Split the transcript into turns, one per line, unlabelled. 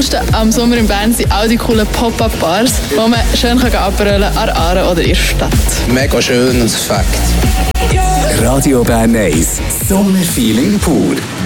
Coolste am Sommer in Bern sind auch die coolen Pop-Up-Bars, wo man schön abrollen kann an der Aare oder in der Stadt.
Mega schön und Fakt.
Radio Bern 1, Sommerfeeling pur.